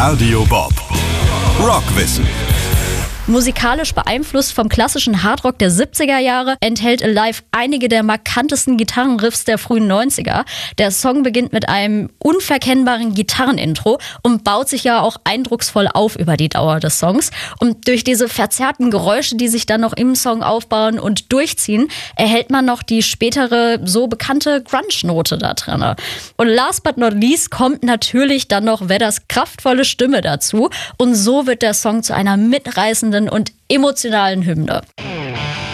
Radio Bob. Rockwissen. Musikalisch beeinflusst vom klassischen Hardrock der 70er Jahre enthält Alive einige der markantesten Gitarrenriffs der frühen 90er. Der Song beginnt mit einem unverkennbaren Gitarrenintro und baut sich ja auch eindrucksvoll auf über die Dauer des Songs. Und durch diese verzerrten Geräusche, die sich dann noch im Song aufbauen und durchziehen, erhält man noch die spätere so bekannte Grunge-Note da drin. Und last but not least kommt natürlich dann noch Vedders kraftvolle Stimme dazu. Und so wird der Song zu einer mitreißenden und emotionalen Hymne.